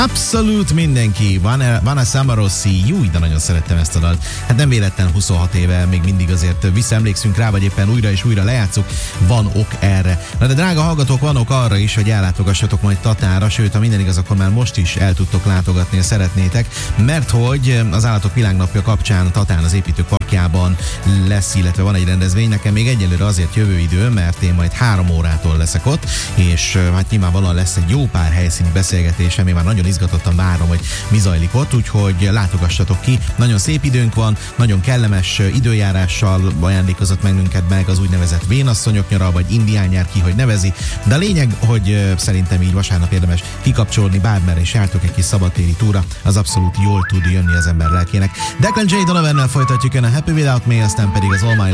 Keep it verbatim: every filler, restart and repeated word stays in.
Abszolút mindenki. Van Vanessa Marossi. Jó, de nagyon szerettem ezt a dalt. Hát nem véletlen huszonhat éve, még mindig azért visszaemlékszünk rá, vagy éppen újra és újra lejátszuk. Van ok erre. Na de drága hallgatók, van ok arra is, hogy ellátogassatok majd Tatára, sőt, ha minden igaz, akkor már most is el tudtok látogatni, ha szeretnétek, mert hogy az Állatok Világnapja kapcsán Tatán az építők parkjában lesz, illetve van egy rendezvény. Nekem még egyelőre azért jövő idő, mert én majd három órától leszek ott, és hát nyilvánvalóan lesz egy jó pár helyszíni beszélgetésem, én már nagyon izgatottan várom, hogy mi zajlik ott, úgyhogy látogassatok ki. Nagyon szép időnk van, nagyon kellemes időjárással ajándékozott meg minket meg az úgynevezett vénasszonyok nyara, vagy indián nyár, ki hogy nevezi, de a lényeg, hogy szerintem így vasárnap érdemes kikapcsolni, bármerre és jártok egy kis szabadtéri túra, az abszolút jól tud jönni az ember lelkének. Declan J. Donovannel folytatjuk ön a Happy Without Me, aztán pedig az All My